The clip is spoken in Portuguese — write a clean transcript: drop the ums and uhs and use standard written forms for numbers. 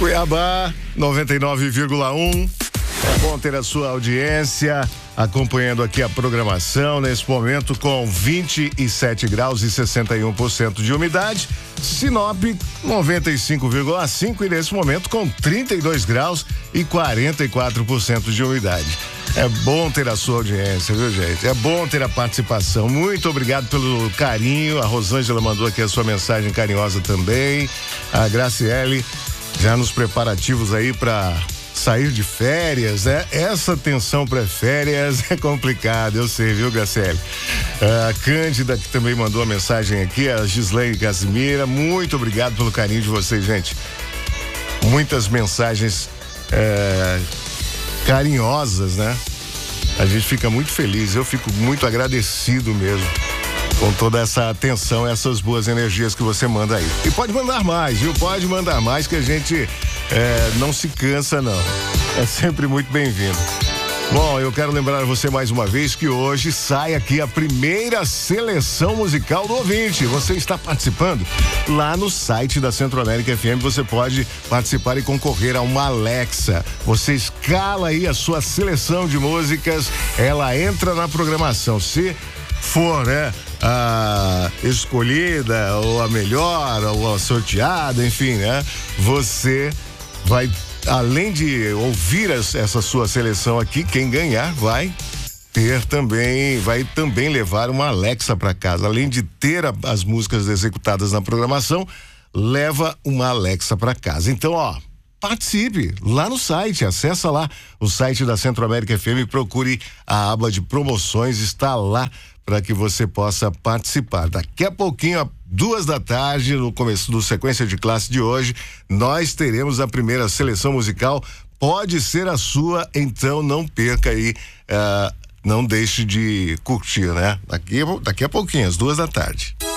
Cuiabá 99,1. É bom ter a sua audiência acompanhando aqui a programação nesse momento com 27 graus e 61% de umidade. Sinop 95,5 e nesse momento com 32 graus e 44% de umidade. É bom ter a sua audiência, viu, gente? É bom ter a participação. Muito obrigado pelo carinho. A Rosângela mandou aqui a sua mensagem carinhosa também. A Graciele já nos preparativos aí para sair de férias, né? Essa tensão pré-férias é complicada, eu sei, viu, Graciele? A Cândida, que também mandou a mensagem aqui, a Gislaine Casimira, muito obrigado pelo carinho de vocês, gente. Muitas mensagens carinhosas, né? A gente fica muito feliz, eu fico muito agradecido mesmo com toda essa atenção, essas boas energias que você manda aí. E pode mandar mais, viu? Pode mandar mais que a gente não se cansa, não. É sempre muito bem-vindo. Bom, eu quero lembrar você mais uma vez que hoje sai aqui a primeira seleção musical do ouvinte. Você está participando? Lá no site da Centro-América FM você pode participar e concorrer a uma Alexa. Você escala aí a sua seleção de músicas, ela entra na programação. Se for, né, a escolhida ou a melhor ou a sorteada, enfim, né, você vai, além de ouvir essa sua seleção aqui, quem ganhar vai também levar uma Alexa para casa. Além de ter as músicas executadas na programação, leva uma Alexa para casa. Então, participe lá no site, acessa lá o site da Centro-América FM, procure a aba de promoções, está lá para que você possa participar. Daqui a pouquinho, 14h, no começo do Sequência de Classe de hoje, nós teremos a primeira seleção musical. Pode ser a sua, então não perca aí, não deixe de curtir, né? Daqui a pouquinho, às 14h.